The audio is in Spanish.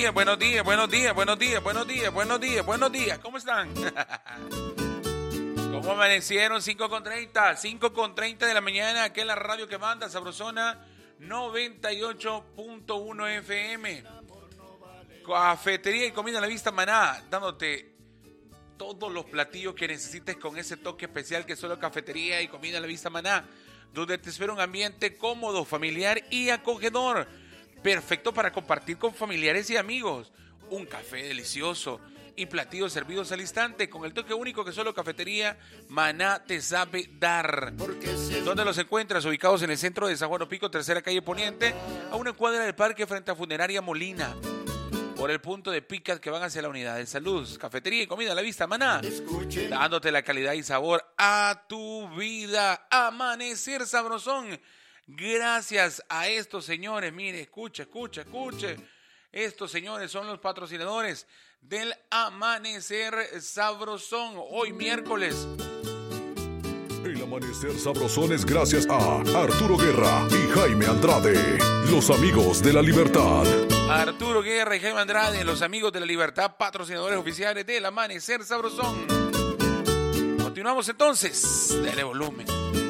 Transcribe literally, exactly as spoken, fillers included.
días, buenos días, buenos días, buenos días, buenos días, buenos días, buenos días. ¿Cómo están? ¿Cómo amanecieron? cinco con treinta, cinco con treinta de la mañana, aquí en la radio que manda, Sabrosona noventa y ocho punto uno F M. Cafetería y comida a la vista Maná, dándote todos los platillos que necesites con ese toque especial que solo Cafetería y comida a la vista Maná, donde te espera un ambiente cómodo, familiar y acogedor. Perfecto para compartir con familiares y amigos. Un café delicioso y platillos servidos al instante con el toque único que solo Cafetería Maná te sabe dar. ¿Dónde los encuentras? Ubicados en el centro de San Juan Opico, tercera calle Poniente, a una cuadra del parque frente a Funeraria Molina. Por el punto de pick-up que van hacia la unidad de salud. Cafetería y comida a la vista Maná, dándote la calidad y sabor a tu vida. Amanecer Sabrosón. Gracias a estos señores, mire, escuche, escuche, escuche. Estos señores son los patrocinadores del Amanecer Sabrosón. Hoy miércoles. El Amanecer Sabrosón es gracias a Arturo Guerra y Jaime Andrade, los amigos de la libertad. Arturo Guerra y Jaime Andrade, los amigos de la libertad, patrocinadores oficiales del Amanecer Sabrosón. Continuamos entonces, dele volumen.